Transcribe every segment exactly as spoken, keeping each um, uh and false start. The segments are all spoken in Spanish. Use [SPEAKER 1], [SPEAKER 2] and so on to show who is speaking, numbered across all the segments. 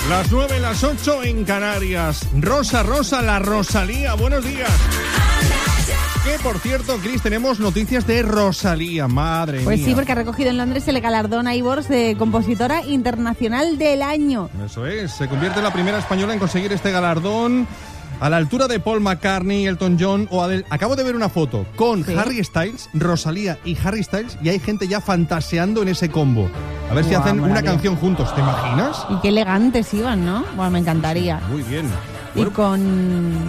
[SPEAKER 1] Las nueve, las ocho en Canarias. Rosa, Rosa, la Rosalía. Buenos días. Que, por cierto, Cris, tenemos noticias de Rosalía, madre
[SPEAKER 2] Pues
[SPEAKER 1] mía.
[SPEAKER 2] sí, porque ha recogido en Londres el galardón Ivors de Compositora Internacional del Año.
[SPEAKER 1] Eso es, se convierte en la primera española en conseguir este galardón a la altura de Paul McCartney, Elton John o Adele. Acabo de ver una foto con ¿Sí? Harry Styles, Rosalía y Harry Styles, y hay gente ya fantaseando en ese combo. A ver Uah, si hacen maravilla. Una canción juntos, ¿te imaginas?
[SPEAKER 2] Y qué elegantes iban, ¿no? Bueno, me encantaría.
[SPEAKER 1] Muy bien.
[SPEAKER 2] Y bueno, con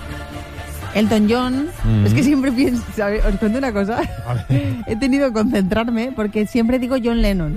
[SPEAKER 2] Elton John, mm. es que siempre pienso, ¿sabes? Os cuento una cosa. He tenido que concentrarme porque siempre digo John Lennon.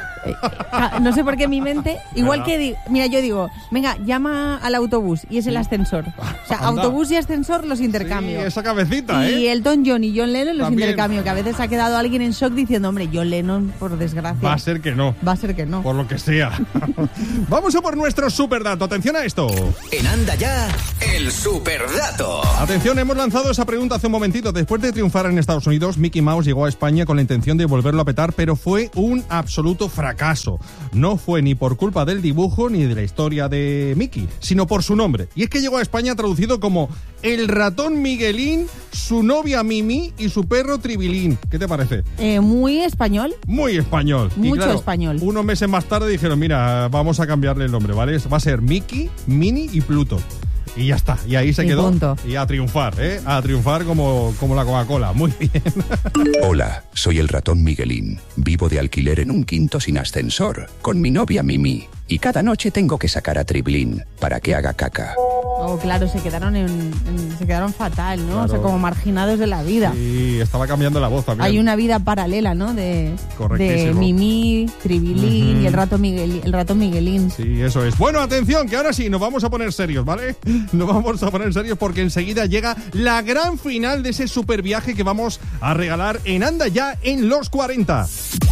[SPEAKER 2] No sé por qué en mi mente, igual que digo, mira, yo digo, venga, llama al autobús y es el ascensor. O sea, Anda. Autobús y ascensor los intercambio.
[SPEAKER 1] Sí, esa cabecita,
[SPEAKER 2] y
[SPEAKER 1] ¿eh?
[SPEAKER 2] Y Elton John y John Lennon los
[SPEAKER 1] También.
[SPEAKER 2] intercambio, que a veces ha quedado alguien en shock diciendo, hombre, John Lennon, por desgracia.
[SPEAKER 1] Va a ser que no.
[SPEAKER 2] Va a ser que no.
[SPEAKER 1] Por lo que sea. Vamos a por nuestro superdato. Atención a esto.
[SPEAKER 3] En Anda Ya, el superdato.
[SPEAKER 1] Atención, hemos lanzado esa pregunta hace un momentito. Después de triunfar en Estados Unidos, Mickey Mouse llegó a España con la intención de volverlo a petar, pero fue un absoluto fracaso. Caso. No fue ni por culpa del dibujo ni de la historia de Mickey, sino por su nombre. Y es que llegó a España traducido como el ratón Miguelín, su novia Mimi y su perro Tribilín. ¿Qué te parece?
[SPEAKER 2] Eh, muy español.
[SPEAKER 1] Muy español.
[SPEAKER 2] Mucho
[SPEAKER 1] y claro,
[SPEAKER 2] español.
[SPEAKER 1] Unos meses más tarde dijeron, mira, vamos a cambiarle el nombre, ¿vale? Va a ser Mickey, Minnie y Pluto. Y ya está, y ahí se
[SPEAKER 2] y
[SPEAKER 1] quedó.
[SPEAKER 2] Punto.
[SPEAKER 1] Y a triunfar, ¿eh? A triunfar como, como la Coca-Cola. Muy bien.
[SPEAKER 4] Hola, soy el ratón Miguelín. Vivo de alquiler en un quinto sin ascensor, con mi novia Mimi. Y cada noche tengo que sacar a Tribilín para que haga caca.
[SPEAKER 2] Oh, claro, se quedaron en, en, se quedaron fatal, ¿no?
[SPEAKER 1] Claro.
[SPEAKER 2] O sea, como marginados de la vida.
[SPEAKER 1] Sí, estaba cambiando la voz también.
[SPEAKER 2] Hay una vida paralela, ¿no? De, de Mimi, Tribilín uh-huh. y el ratón Miguel, el ratón Miguelín.
[SPEAKER 1] Sí, eso es. Bueno, atención, que ahora sí, nos vamos a poner serios, ¿vale? Nos vamos a poner serios porque enseguida llega la gran final de ese super viaje que vamos a regalar en Anda Ya en los cuarenta.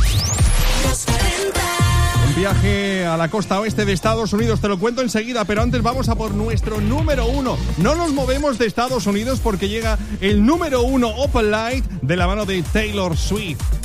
[SPEAKER 1] Un viaje a la costa oeste de Estados Unidos, te lo cuento enseguida, pero antes vamos a por nuestro número uno. No nos movemos de Estados Unidos porque llega el número uno Open Light de la mano de Taylor Swift.